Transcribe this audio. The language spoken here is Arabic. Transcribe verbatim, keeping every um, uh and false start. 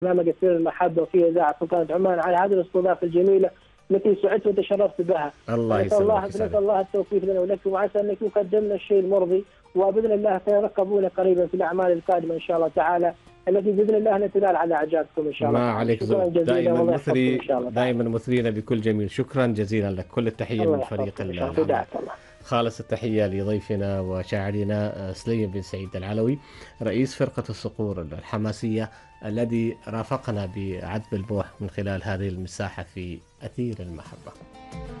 برنامج أثير المحبة وفي إذاعة سلطنة عمان على هذه الاستضافة الجميلة التي سعدت وتشرفت بها. الله نسأل الله يسلمك. نسأل الله التوفيق لنا ولكم، وعسى أنكم قدمنا الشيء المرضي، وبإذن الله سيرقبونا قريبا في الأعمال القادمة إن شاء الله تعالى، التي بإذن الله نتنال على إعجابكم إن شاء الله. ما عليك شكرا ذوق، جزيلا دائما والله يحفظكم مثري، إن شاء الله. دائما مثرينا بكل جميل. شكرا جزيلا لك، كل التحية الله من فريق يحفظكم إن شاء الله. العمل. فداك الله. خالص التحية لضيفنا وشاعرنا سليم بن سعيد العلوي، رئيس فرقة الصقور الحماسية، الذي رافقنا بعذب البوح من خلال هذه المساحة في أثير المحبة.